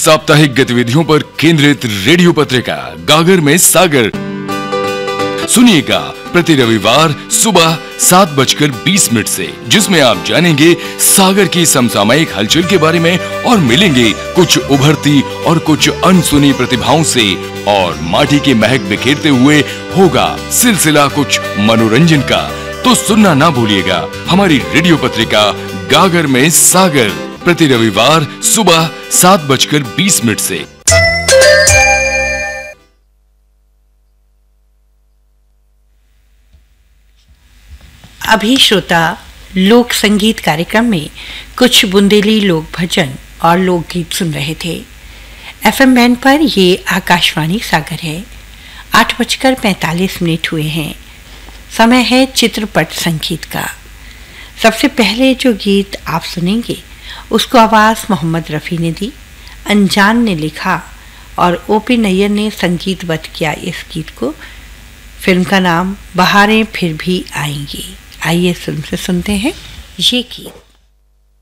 साप्ताहिक गतिविधियों पर केंद्रित रेडियो पत्रिका गागर में सागर सुनिएगा प्रति रविवार सुबह 7:20 से, जिसमें आप जानेंगे सागर की समसामयिक हलचल के बारे में और मिलेंगे कुछ उभरती और कुछ अनसुनी प्रतिभाओं से, और माटी की महक बिखेरते हुए होगा सिलसिला कुछ मनोरंजन का। तो सुनना ना भूलिएगा हमारी रेडियो पत्रिका गागर में सागर प्रति रविवार सुबह 7:20 से। अभी श्रोता लोक संगीत कार्यक्रम में कुछ बुंदेली लोक भजन और लोकगीत सुन रहे थे। एफएम बैंड पर ये आकाशवाणी सागर है। 8:45 हुए हैं। समय है चित्रपट संगीत का। सबसे पहले जो गीत आप सुनेंगे उसको आवाज़ मोहम्मद रफ़ी ने दी, अनजान ने लिखा और ओपी नैयर ने संगीतबद्ध किया इस गीत को। फिल्म का नाम बहारें फिर भी आएंगी। आइए सुनते हैं ये गीत।